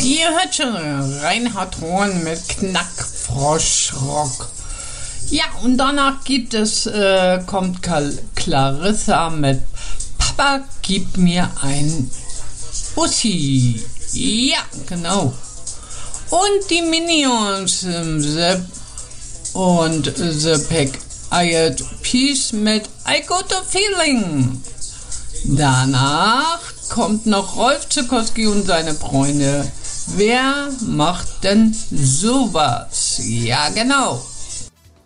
ihr hört schon Reinhard Horn mit Knackfroschrock. Ja, und danach kommt Clarissa mit Papa, gib mir ein Bussi. Ja, genau. Und die Minions, The und The Pack Eyed Peas mit I Got a Feeling. Danach kommt noch Rolf Zuckowski und seine Freunde. Wer macht denn sowas? Ja, genau.